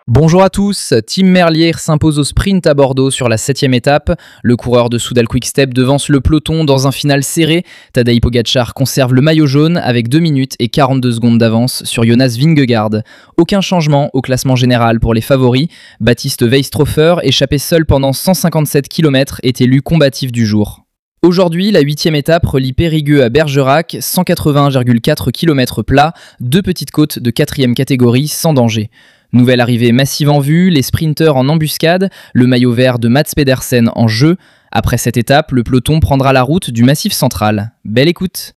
Bonjour à tous, Tim Merlier s'impose au sprint à Bordeaux sur la 7ème étape. Le coureur de Soudal Quick-Step devance le peloton dans un final serré. Tadej Pogačar conserve le maillot jaune avec 2 minutes et 42 secondes d'avance sur Jonas Vingegaard. Aucun changement au classement général pour les favoris. Baptiste Weistrofer, échappé seul pendant 157 km, est élu combatif du jour. Aujourd'hui, la 8ème étape relie Périgueux à Bergerac, 181,4 km plat, 2 petites côtes de 4ème catégorie sans danger. Nouvelle arrivée massive en vue, les sprinteurs en embuscade, le maillot vert de Mats Pedersen en jeu. Après cette étape, le peloton prendra la route du Massif central. Belle écoute.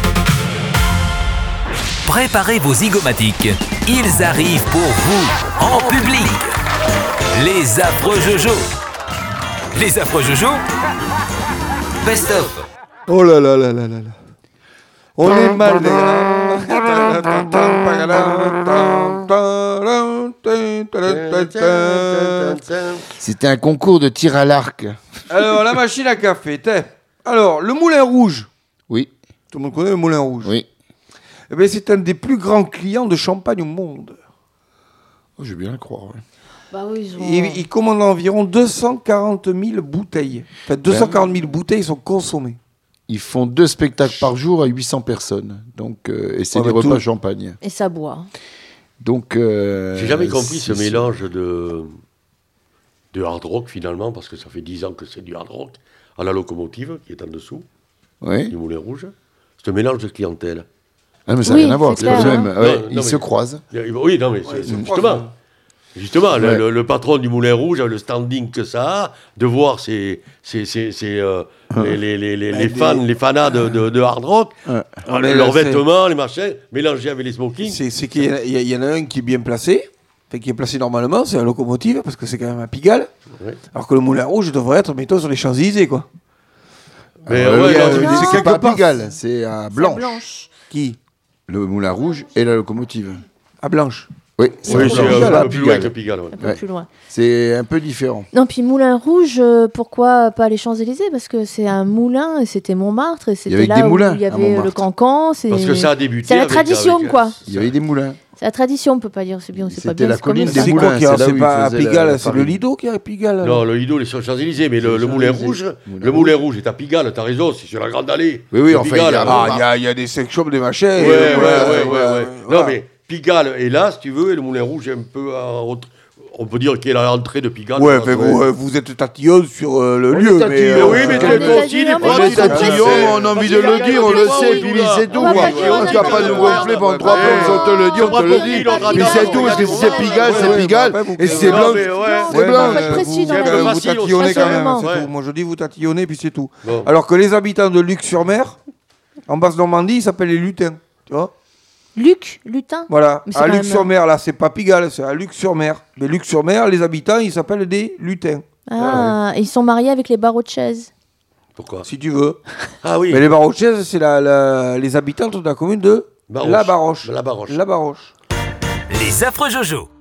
Préparez vos zygomatiques, ils arrivent pour vous, en public. Les affreux Jojo. Les affreux Jojo, best of. Oh là là là là là là. On est mal C'était un concours de tir à l'arc. Alors, la machine à café, Alors, le Moulin Rouge. Oui. Tout le monde connaît le Moulin Rouge. Oui. Eh bien, c'est un des plus grands clients de champagne au monde. Oh, je veux bien le croire, ouais. Bah oui, Il commande environ 240 000 bouteilles. En fait, 240 000 bouteilles sont consommées. Ils font 2 spectacles par jour à 800 personnes. Donc, et c'est des repas champagne. Et ça boit. Donc, j'ai jamais compris ce mélange de hard rock finalement, parce que ça fait 10 ans que c'est du hard rock, à la locomotive qui est en dessous, oui. Du Moulin Rouge. C'est un mélange de clientèle. Ah, mais ça n'a rien à voir. C'est clair, même, hein. ouais, ils se croisent. Oui, non, mais justement, Ouais. le patron du Moulin Rouge a le standing que ça a, de voir les fanas de hard rock, leurs vêtements, les machins, mélangés avec les smokings. C'est qu'il y en a un qui est bien placé, qui est placé normalement, c'est la locomotive, parce que c'est quand même à Pigalle. Ouais. Alors que le Moulin Rouge devrait être, mettons, sur les Champs-Élysées, quoi. Mais c'est pas à Pigalle, c'est à Blanche. Qui ? Le Moulin Rouge et la locomotive. À Blanche. Oui, c'est un peu plus loin que Pigalle. Ouais. Un peu plus loin. C'est un peu différent. Non, puis Moulin Rouge, pourquoi pas les Champs-Élysées ? Parce que c'est un moulin, et c'était Montmartre, et c'était là où il y avait le cancan. Parce que ça a débuté. C'est la tradition, quoi. Il y avait des moulins. C'est la tradition, on peut pas dire c'est bien ou c'est pas bien. C'était la colline des c'est moulins. C'est pas à Pigalle, c'est le Lido qui est à Pigalle. Non, le Lido, il est sur les Champs-Élysées, mais le Moulin Rouge, Moulin Rouge est à Pigalle, t'as raison, c'est sur la Grande Allée. Oui, enfin, il y a des sex shops, des machins. Ouais. Non, mais Pigalle est là, si tu veux, et le Moulin Rouge est un peu on peut dire qu'il est à l'entrée de Pigalle. Ouais, vous êtes tatillon sur le lieu. Oui, mais toi aussi, on est tatillon, on a envie de le dire, on le sait, puis c'est tout. Tu vas pas nous gonfler pendant 3 plombs, on te le dit, on te le dit. Puis c'est tout, parce que si c'est Pigalle, c'est Pigalle, et si c'est blanc, c'est blanc. Vous tatillonnez quand même, c'est tout. Moi je dis vous tatillonnez, puis c'est tout. Alors que les habitants de Luc-sur-Mer, en Basse-Normandie, ils s'appellent les lutins, tu vois. Lutin. Voilà, à Luc-sur-Mer, là, c'est pas Pigalle, c'est à Luc-sur-Mer. Mais Luc-sur-Mer, les habitants, ils s'appellent des lutins. Ah, et ils sont mariés avec les barreaux de chaise. Pourquoi ? Si tu veux. Ah oui. Mais les barreaux de chaise, c'est les habitants de la commune de La Baroche. La Baroche. La Baroche. Les affreux Jojo.